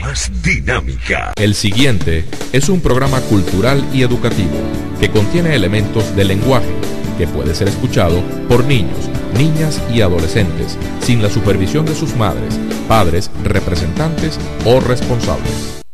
más dinámica. El siguiente es un programa cultural y educativo que contiene elementos de lenguaje que puede ser escuchado por niños, niñas y adolescentes sin la supervisión de sus madres, padres, representantes o responsables.